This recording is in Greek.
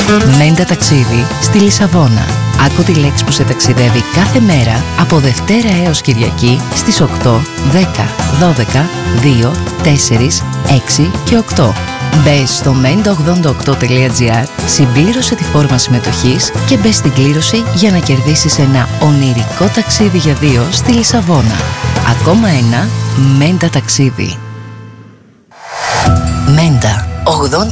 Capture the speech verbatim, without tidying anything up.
Μέντα ταξίδι στη Λισαβόνα. Άκου τη λέξη που σε ταξιδεύει κάθε μέρα από Δευτέρα έως Κυριακή στις οκτώ, δέκα, δώδεκα, δύο, τέσσερα, έξι και οκτώ. Μπες στο μέντα ογδόντα οκτώ τελεία τζι άρ, συμπλήρωσε τη φόρμα συμμετοχής και μπες στην κλήρωση για να κερδίσεις ένα ονειρικό ταξίδι για δύο στη Λισαβόνα. Ακόμα ένα Μέντα ταξίδι. Μέντα ογδόντα